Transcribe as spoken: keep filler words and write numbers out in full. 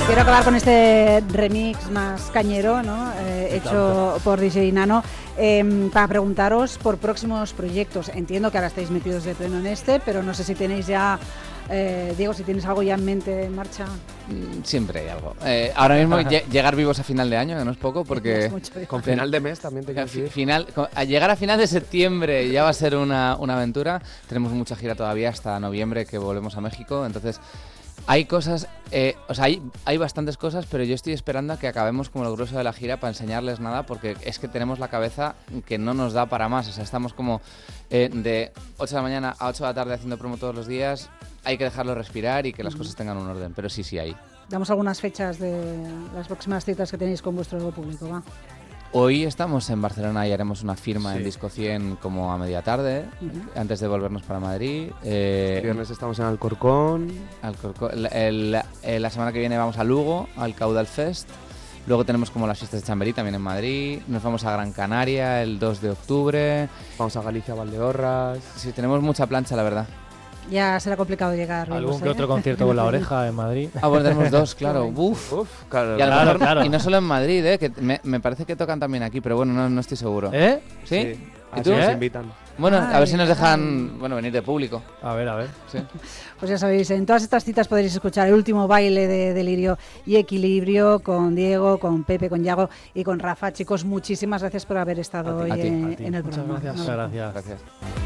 Quiero acabar con este remix más cañero, ¿no? Eh, hecho por D J Nano, eh, para preguntaros por próximos proyectos. Entiendo que ahora estáis metidos de pleno en este, pero no sé si tenéis ya, eh, Diego, si tienes algo ya en mente en marcha. Siempre hay algo. Eh, ahora mismo llegar vivos a final de año, que no es poco, porque... Es con final de mes también te quiero decir. Final, a llegar a final de septiembre ya va a ser una, una aventura. Tenemos mucha gira todavía hasta noviembre, que volvemos a México, entonces... Hay cosas, eh, o sea, hay, hay bastantes cosas, pero yo estoy esperando a que acabemos como el grueso de la gira para enseñarles nada, porque es que tenemos la cabeza que no nos da para más. O sea, estamos como eh, de ocho de la mañana a ocho de la tarde haciendo promo todos los días. Hay que dejarlo respirar y que las cosas tengan un orden, pero sí, sí hay. Damos algunas fechas de las próximas citas que tenéis con vuestro público, ¿va? Hoy estamos en Barcelona y haremos una firma sí. en Disco cien como a media tarde, uh-huh. antes de volvernos para Madrid. Eh, el viernes estamos en Alcorcón. Alcorcón el, el, el, la semana que viene vamos a Lugo, al Caudal Fest. Luego tenemos como las fiestas de Chamberí también en Madrid. Nos vamos a Gran Canaria el dos de octubre. Vamos a Galicia, Valdeorras. Sí, tenemos mucha plancha, la verdad. Ya será complicado llegar. Algún sé. que otro concierto con La Oreja en Madrid. Ah, bueno, tenemos dos, claro. Uf, Uf, claro, y, a lo claro, mejor, claro. y no solo en Madrid, ¿eh? Que me, me parece que tocan también aquí, pero bueno, no, no estoy seguro. ¿Eh? ¿Sí? sí. ¿Y Así tú? nos ¿Eh? invitan. Bueno, Ay, a ver si nos dejan ay. bueno, venir de público. A ver, a ver. Sí. Pues ya sabéis, en todas estas citas podréis escuchar el último baile de Delirio y Equilibrio con Diego, con Pepe, con Yago y con Rafa. Chicos, muchísimas gracias por haber estado A ti, hoy a ti, en, a ti. en el Muchas programa. gracias. No. Muchas gracias. Gracias.